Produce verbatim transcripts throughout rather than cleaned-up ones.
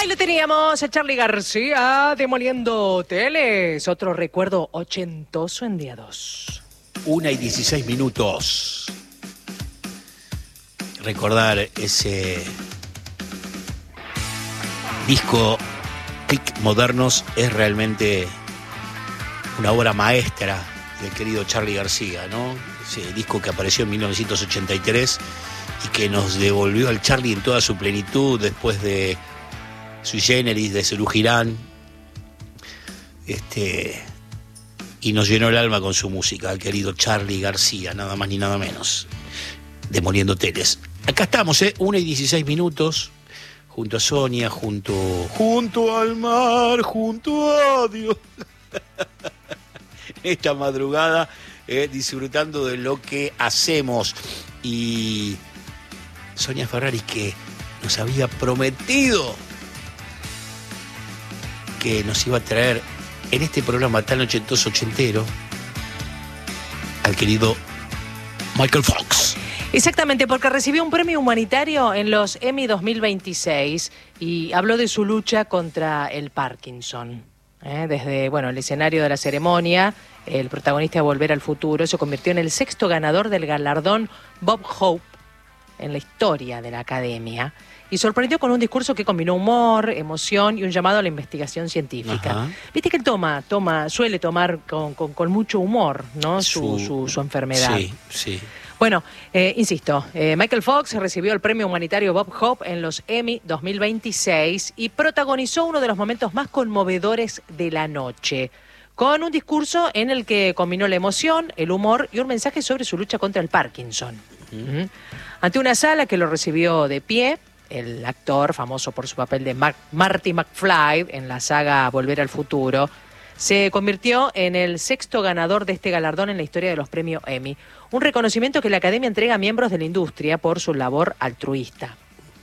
lo teníamos a Charly García demoliendo teles. Otro recuerdo ochentoso en día dos. Una y dieciséis minutos. Recordar ese disco Click Modernos es realmente una obra maestra del querido Charly García, ¿no? Ese disco que apareció en mil novecientos ochenta y tres y que nos devolvió al Charly en toda su plenitud después de Sui Generis, de Serú Girán, este, y nos llenó el alma con su música, el querido Charly García, nada más ni nada menos, demoliendo teles. Acá estamos, ¿eh? Una y dieciséis minutos, junto a Sonia, junto, junto al mar, junto a Dios. Esta madrugada, eh, disfrutando de lo que hacemos. Y Sonia Ferraris, que nos había prometido que nos iba a traer en este programa tan ochentoso ochentero al querido Michael Fox. Exactamente, porque recibió un premio humanitario en los Emmy dos mil veintiséis y habló de su lucha contra el Parkinson. ¿eh? Desde bueno, el escenario de la ceremonia, el protagonista de Volver al Futuro se convirtió en el sexto ganador del galardón Bob Hope en la historia de la Academia. Y sorprendió con un discurso que combinó humor, emoción y un llamado a la investigación científica. Ajá. Viste que él toma, toma, suele tomar con, con, con mucho humor, ¿no? Su, su, su, su enfermedad. Sí, sí. Bueno, eh, insisto, eh, Michael Fox recibió el premio humanitario Bob Hope en los Emmy dos mil veintiséis y protagonizó uno de los momentos más conmovedores de la noche, con un discurso en el que combinó la emoción, el humor y un mensaje sobre su lucha contra el Parkinson. Uh-huh. Ante una sala que lo recibió de pie, el actor, famoso por su papel de Mar- Marty McFly en la saga Volver al Futuro, se convirtió en el sexto ganador de este galardón en la historia de los premios Emmy, un reconocimiento que la Academia entrega a miembros de la industria por su labor altruista.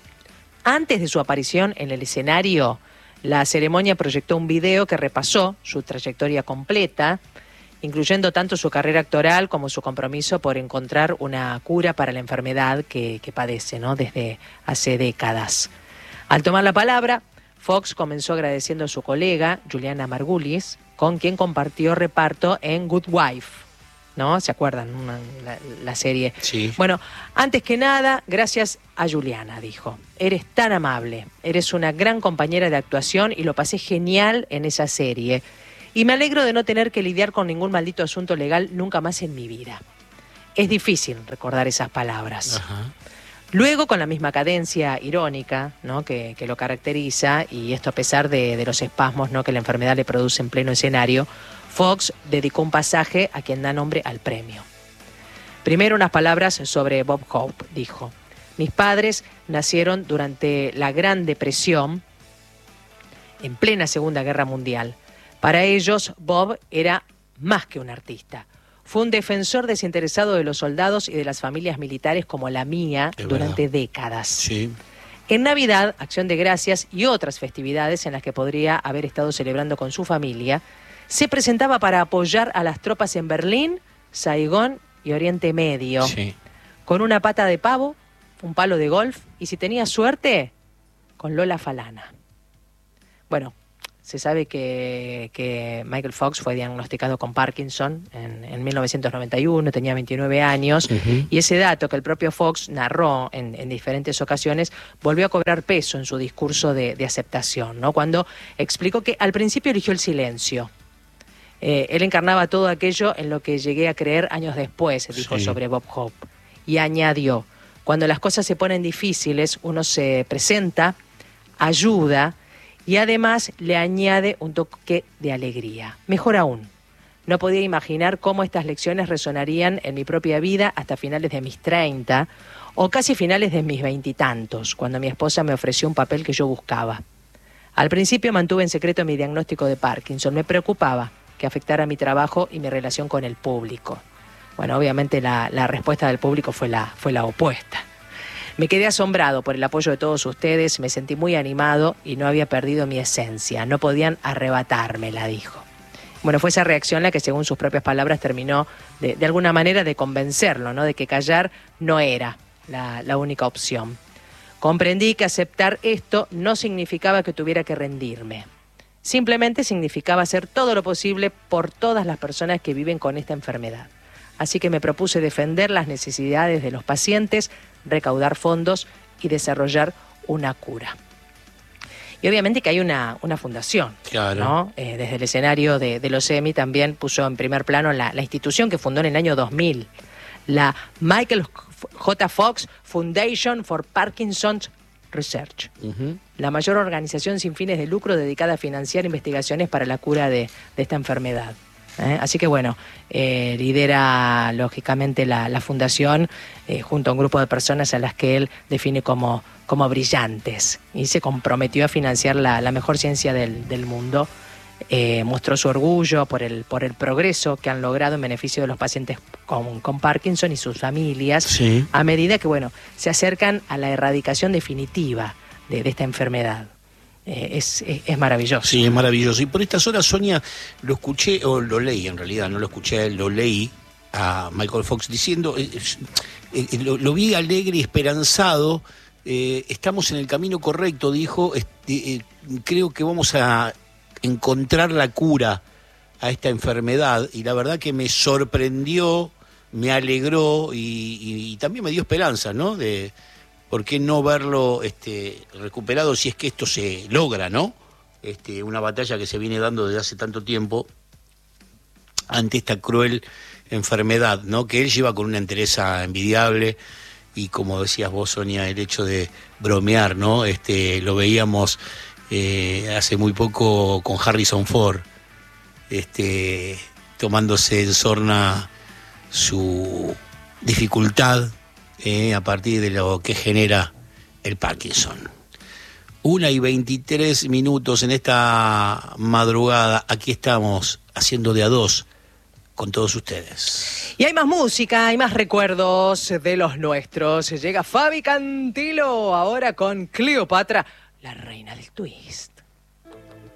Antes de su aparición en el escenario, la ceremonia proyectó un video que repasó su trayectoria completa, incluyendo tanto su carrera actoral como su compromiso por encontrar una cura para la enfermedad que, que padece, ¿no? Desde hace décadas. Al tomar la palabra, Fox comenzó agradeciendo a su colega, Juliana Margulies, con quien compartió reparto en Good Wife, ¿no? ¿Se acuerdan? Una, la, la serie. Sí. Bueno, antes que nada, gracias a Juliana, dijo. Eres tan amable, eres una gran compañera de actuación y lo pasé genial en esa serie. Y me alegro de no tener que lidiar con ningún maldito asunto legal nunca más en mi vida. Es difícil recordar esas palabras. Ajá. Luego, con la misma cadencia irónica, ¿no? que, que lo caracteriza, y esto a pesar de, de los espasmos, ¿no? que la enfermedad le produce en pleno escenario, Fox dedicó un pasaje a quien da nombre al premio. Primero unas palabras sobre Bob Hope, dijo. Mis padres nacieron durante la Gran Depresión, en plena Segunda Guerra Mundial. Para ellos, Bob era más que un artista. Fue un defensor desinteresado de los soldados y de las familias militares como la mía es durante verdad. décadas. Sí. En Navidad, Acción de Gracias y otras festividades en las que podría haber estado celebrando con su familia, se presentaba para apoyar a las tropas en Berlín, Saigón y Oriente Medio. Sí. Con una pata de pavo, un palo de golf y, si tenía suerte, con Lola Falana. Bueno, se sabe que, que Michael Fox fue diagnosticado con Parkinson en, en mil novecientos noventa y uno, tenía veintinueve años, uh-huh. y ese dato que el propio Fox narró en, en diferentes ocasiones volvió a cobrar peso en su discurso de, de aceptación, ¿no? Cuando explicó que al principio eligió el silencio. Eh, él encarnaba todo aquello en lo que llegué a creer años después, dijo sí. sobre Bob Hope, y añadió, cuando las cosas se ponen difíciles, uno se presenta, ayuda, y además le añade un toque de alegría. Mejor aún, no podía imaginar cómo estas lecciones resonarían en mi propia vida hasta finales de mis treinta o casi finales de mis veintitantos, cuando mi esposa me ofreció un papel que yo buscaba. Al principio mantuve en secreto mi diagnóstico de Parkinson. Me preocupaba que afectara mi trabajo y mi relación con el público. Bueno, obviamente la, la respuesta del público fue la, fue la opuesta. Me quedé asombrado por el apoyo de todos ustedes, me sentí muy animado y no había perdido mi esencia. No podían arrebatármela, dijo. Bueno, fue esa reacción la que, según sus propias palabras, terminó de, de alguna manera de convencerlo, ¿no? De que callar no era la, la única opción. Comprendí que aceptar esto no significaba que tuviera que rendirme. Simplemente significaba hacer todo lo posible por todas las personas que viven con esta enfermedad. Así que me propuse defender las necesidades de los pacientes, recaudar fondos y desarrollar una cura. Y obviamente que hay una, una fundación, claro, ¿no? Eh, desde el escenario de, de los Emmy también puso en primer plano la, la institución que fundó en el año dos mil, la Michael J. Fox Foundation for Parkinson's Research, uh-huh. la mayor organización sin fines de lucro dedicada a financiar investigaciones para la cura de, de esta enfermedad. ¿Eh? Así que bueno, eh, lidera lógicamente la, la fundación eh, junto a un grupo de personas a las que él define como, como brillantes, y se comprometió a financiar la, la mejor ciencia del, del mundo. Eh, mostró su orgullo por el, por el progreso que han logrado en beneficio de los pacientes con, con Parkinson y sus familias, sí. a medida que bueno, se acercan a la erradicación definitiva de, de esta enfermedad. Eh, es, es, es maravilloso. Sí, es maravilloso. Y por estas horas, Sonia, lo escuché, o lo leí en realidad, no lo escuché, lo leí a Michael Fox diciendo, eh, eh, lo, lo vi alegre y esperanzado, eh, estamos en el camino correcto, dijo, este, eh, creo que vamos a encontrar la cura a esta enfermedad, y la verdad que me sorprendió, me alegró y, y, y también me dio esperanza, ¿no? De por qué no verlo este, recuperado si es que esto se logra, ¿no? Este, una batalla que se viene dando desde hace tanto tiempo ante esta cruel enfermedad, ¿no? Que él lleva con una entereza envidiable, y como decías vos, Sonia, el hecho de bromear, ¿no? Este, lo veíamos Eh, hace muy poco con Harrison Ford, este, tomándose en sorna su dificultad eh, a partir de lo que genera el Parkinson. Una y veintitrés minutos en esta madrugada, aquí estamos haciendo de a dos con todos ustedes. Y hay más música, hay más recuerdos de los nuestros. Llega Fabi Cantilo ahora con Cleopatra, la reina del twist.